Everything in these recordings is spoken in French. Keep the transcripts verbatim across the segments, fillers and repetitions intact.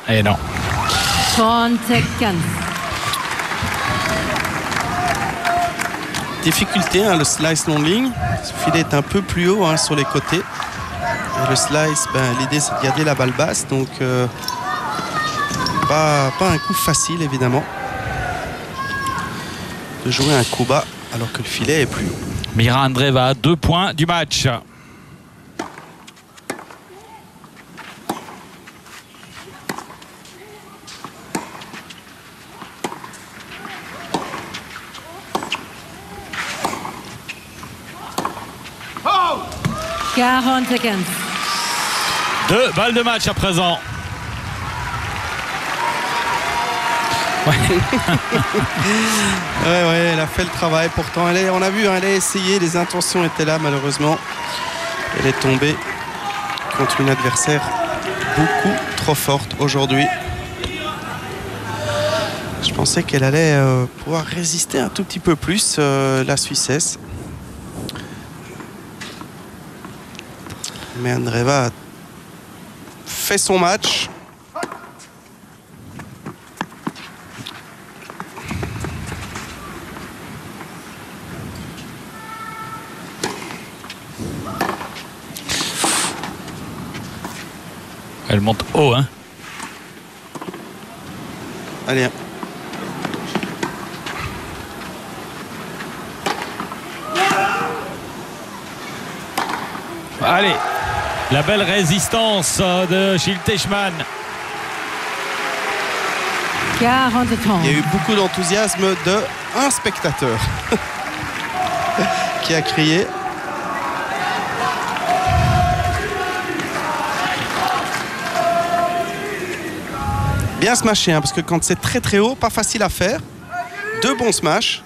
Et non. trente secondes. Difficulté, hein, le slice non ligne. Ce filet est un peu plus haut hein, sur les côtés. Et le slice, ben, l'idée c'est de garder la balle basse. Donc, euh, pas, pas un coup facile évidemment. De jouer un coup bas alors que le filet est plus haut. Mira Andreeva à deux points du match. quarante secondes. Deux balles de match à présent. Ouais. ouais, ouais, elle a fait le travail. Pourtant, elle est, on a vu, hein, elle a essayé. Les intentions étaient là, malheureusement. Elle est tombée contre une adversaire beaucoup trop forte aujourd'hui. Je pensais qu'elle allait euh, pouvoir résister un tout petit peu plus, euh, la Suissesse. Mais Andreeva a fait son match. Elle monte haut, hein. Allez. Allez. La belle résistance de Gilles Teichmann. quarante trente. Il y a eu beaucoup d'enthousiasme de un spectateur qui a crié. Bien smashé, hein, parce que quand c'est très très haut, pas facile à faire. Deux bons smash.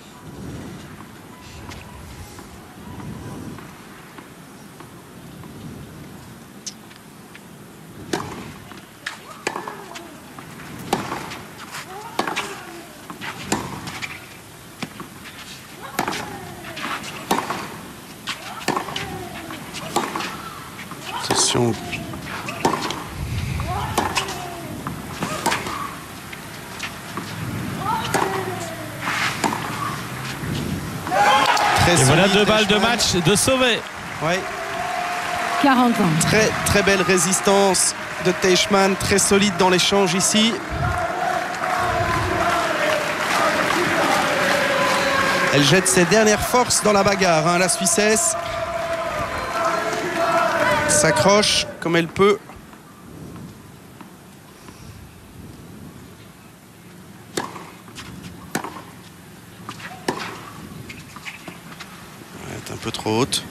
Attention. Très Et voilà solide, deux balles de Teichmann. match de sauver. Ouais. quarante ans. Très très belle résistance de Teichmann, très solide dans l'échange ici. Elle jette ses dernières forces dans la bagarre, hein, la Suissesse. S'accroche comme elle peut. Elle est un peu trop haute.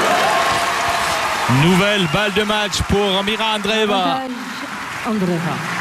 Nouvelle balle de match pour Mira Andreeva. Andreeva.